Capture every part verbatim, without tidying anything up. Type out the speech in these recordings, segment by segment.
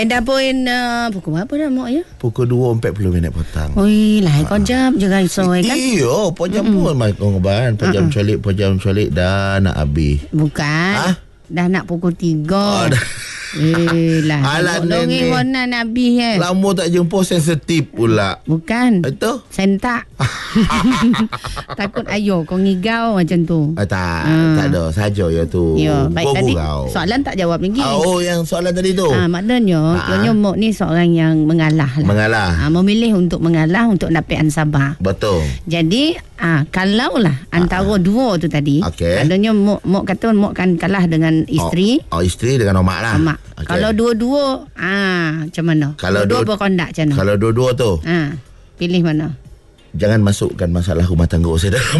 Eh dah pun uh, pukul berapa dah mak ya? Pukul dua empat puluh minit petang. Oi, lah kau jam je guys so kan. Iyo, pojam pun mai kau ngeban, pojam colik, pojam colik dah nak habis. Bukan. Ha? Dah nak pukul tiga. Oh, dah. Eh lah. Alah, Dongeng nenek. warna Nabi eh. Lama tak jumpa sensitif pula. Bukan. Itu? Sentak. Takut ayo kau ngigau macam tu. Ah, tak, Ah. tak ada. Saja ya tu. Ya, baik Gua tadi gurau. soalan tak jawab lagi. Ah, oh, yang soalan tadi tu. Ah, maknanya, Ah. Nyonya Mok ni seorang yang mengalah lah. Mengalah. Ah, memilih untuk mengalah untuk dapat ansabah. Betul. Jadi, ah, kalau lah antara dua tu tadi, Okey. maknanya Mok, Mok kata Mok kan kalah dengan isteri. Oh, oh isteri dengan omak lah. Mak. Okey. Kalau dua-dua, ah, macam mana? Kalau dua-dua dua- berkondak macam mana? Kalau dua-dua tu, Ah, pilih mana? jangan masukkan masalah rumah tangga saya dalam.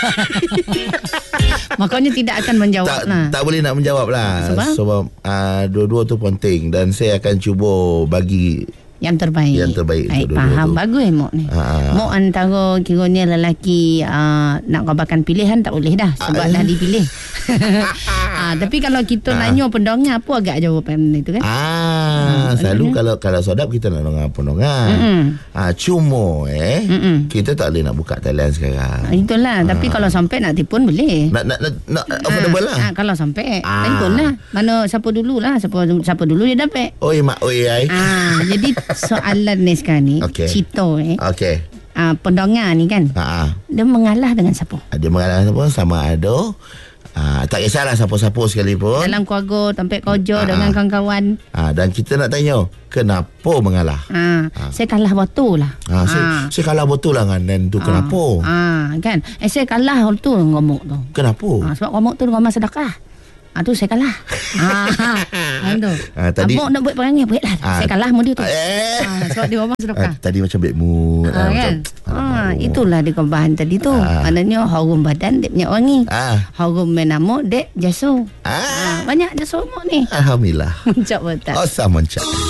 Makanya tidak akan menjawab tak, lah. tak boleh nak menjawab lah. Sebab? Sebab uh, dua-dua tu penting dan saya akan cuba bagi Yang terbaik. Yang terbaik Baik, untuk dua-dua faham. tu. Bagus eh Mok ni. Ha, ha. Mok antara kiranya lelaki uh, nak kabarkan pilihan tak boleh dah. Sebab Ah. dah dipilih. ah, tapi kalau kita Ah. nanya pendongar, apa agak jawapan itu kan? Ah, selalu maknanya? kalau kalau sodap kita nak dengar pendengar. Mm-mm. Ah, cuma eh Mm-mm. kita tak boleh nak buka talian sekarang. Ah, itulah. Tapi kalau sampai nak telefon boleh. Nak nak nak, nak affordable lah. Ah, kalau sampai Ah. telefon lah. Mana siapa dulu lah. Siapa, siapa dulu dia dapat. Oi mak oi ai. Ah, jadi soalan ni sekarang ni, Okey. Cito eh, Okey. ah, pendengar ni kan, Ha ah. dia mengalah dengan siapa? Dia mengalami apa sama ada ah, tak kisahlah siapa-siapa sekalipun. Dalam keluarga, tempat kerja, Ah, dengan ah. kawan-kawan. Ah, dan kita nak tanya kenapa mengalah. Ah, saya kalah betul lah. Ah, saya, saya kalah betul lah dengan tu kenapa? Ah, kan? Eh, saya kalah betul ngomong tu. Kenapa? Ah, sebab ngomong tu ngomong sedekah. Ah, tu saya kalah. ah, ah, tu. Ah, tadi- Abang nak buat perangai, buatlah. Ah, saya kalah sama dia tu. Eh. Ah, sebab dia ngomong Ah, sedekah. tadi macam bad mood. Ah, kan? Ah, itulah dia kebahan tadi tu. Ah. Maknanya harum badan dek minyak wangi. Ah. Harum menamuk dek jaso. Ah. Ah, banyak jaso mok ni. Alhamdulillah. Mencap betul. Awesome mencak.